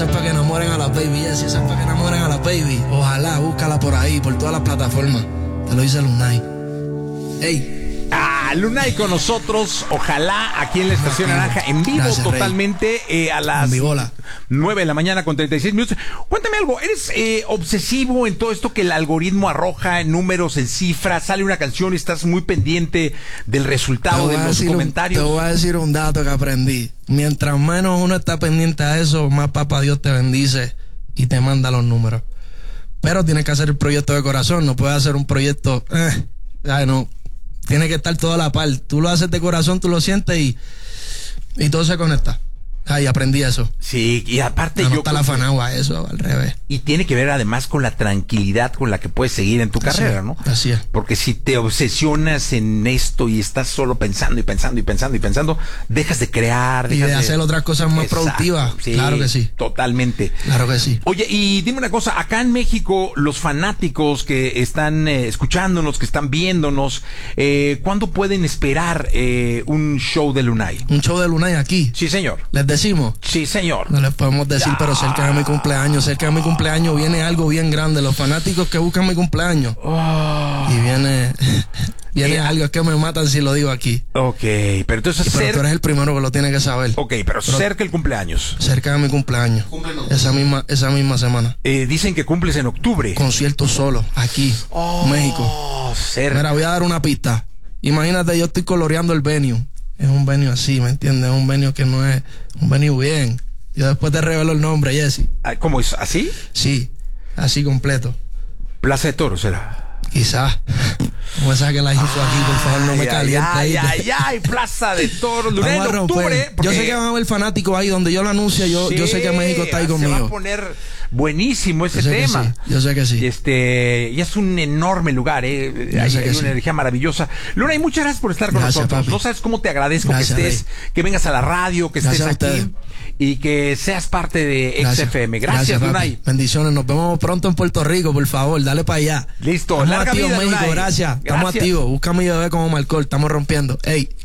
esa es para que enamoren a las baby, esa es para que enamoren a las baby. Ojalá, búscala por ahí, por todas las plataformas. Te lo dice Lunay. Ey. Lunay con nosotros, ojalá aquí en la Estación Naranja, en vivo. Gracias, totalmente, a las 9 de la mañana con 36 minutos. Cuéntame algo, ¿eres obsesivo en todo esto que el algoritmo arroja en números, en cifras? Sale una canción y estás muy pendiente del resultado de los comentarios. Te voy a decir un dato que aprendí. Mientras menos uno está pendiente a eso, más papá Dios te bendice y te manda los números. Pero tienes que hacer el proyecto de corazón, no puedes hacer un proyecto... no... Tiene que estar toda la par. Tú lo haces de corazón, tú lo sientes y todo se conecta. Ay, aprendí eso. Sí, y aparte no está la fanagua, eso, al revés. Y tiene que ver además con la tranquilidad con la que puedes seguir en tu carrera, ¿no? Así es. Porque si te obsesionas en esto y estás solo pensando y pensando y pensando y pensando, dejas de crear. Y de hacer otras cosas más productivas. Sí, claro que sí. Totalmente. Claro que sí. Oye, y dime una cosa, acá en México, los fanáticos que están escuchándonos, que están viéndonos, ¿cuándo pueden esperar un show de Lunay? Un show de Lunay aquí. Sí, señor. ¿Les decimos? Sí, señor. No les podemos decir, pero cerca de mi cumpleaños, viene algo bien grande. Los fanáticos que buscan mi cumpleaños. Y viene algo que me matan si lo digo aquí. Ok, pero entonces pero tú eres el primero que lo tiene que saber. Ok, pero cerca el cumpleaños. Cerca de mi cumpleaños. Esa misma semana. Dicen que cumples en octubre. Concierto solo, aquí, México. Cerca. Mira, voy a dar una pista. Imagínate, yo estoy coloreando el venue. Es un venue así, ¿me entiendes? Es un venue que no es un venue bien. Yo después te revelo el nombre, Jesse. ¿Cómo es? ¿Así? Sí, así completo. Plaza de Toros, ¿será? Quizás. Como esa que la hizo aquí, por favor, no me caliente. Ay, Plaza de Toros. En octubre. Yo sé que van a haber fanáticos ahí donde yo lo anuncio. Yo sé que México está ahí conmigo. Se va a poner buenísimo ese tema. Yo sé que sí. Y es un enorme lugar, hay una energía maravillosa. Lunay, muchas gracias por estar con nosotros. Papi. No sabes cómo te agradezco que vengas a la radio, que estés aquí y que seas parte de XFM. Gracias, Lunay. Bendiciones, nos vemos pronto en Puerto Rico, por favor, dale para allá. Listo, estamos activos en México, gracias. Estamos activos, busca a mi bebé como Marcol, estamos rompiendo. Ey.